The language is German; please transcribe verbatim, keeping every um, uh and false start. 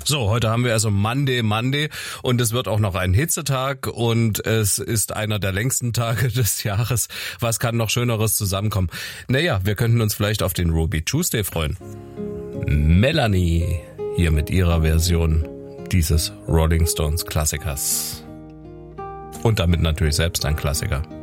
So, heute haben wir also Monday, Monday und es wird auch noch ein Hitzetag und es ist einer der längsten Tage des Jahres. Was kann noch Schöneres zusammenkommen? Naja, wir könnten uns vielleicht auf den Ruby Tuesday freuen. Melanie hier mit ihrer Version dieses Rolling Stones Klassikers. Und damit natürlich selbst ein Klassiker.